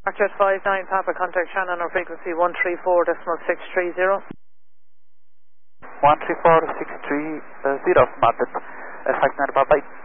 Archer 59 Papa, contact Shannon on frequency 134.630. 134.630, Martin, 59 Papa.